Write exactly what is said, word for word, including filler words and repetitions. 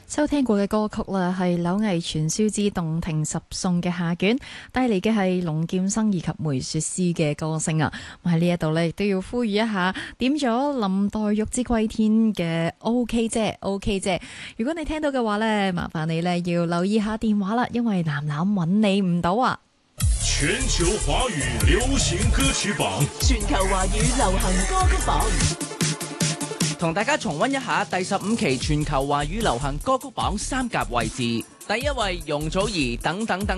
收聽過嘅歌曲啦，係柳毅傳書之動聽十頌嘅下卷，帶嚟嘅係龍劍生以及梅雪詩嘅歌聲啊！喺呢一度呢，亦都要呼籲一下，點咗林黛玉之歸天嘅 OK 姐 OK 姐，如果你聽到嘅話呢，麻煩你呢要留意下電話啦，因為藍藍揾你唔到啊！ 全球華語流行歌曲榜， 全球華語流行歌曲榜。 同大家重溫一下第十五期全球華語流行歌曲榜三甲位置，第一位容祖兒等等等。